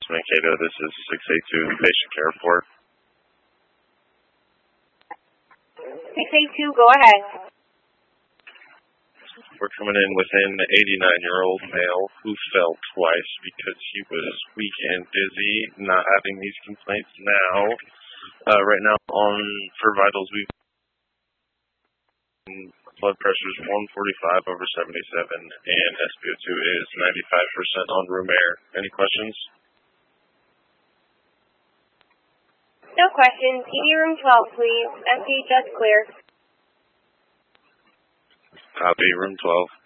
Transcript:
Mankato, this is 682 patient care report. 682, go ahead. We're coming in with an 89-year-old male who fell twice because he was weak and dizzy, not having these complaints now. Right now for vitals, blood pressure is 145 over 77, and SpO2 is 95% on room air. Any questions? No questions. ED room 12, please. SPHS clear. Copy, room 12.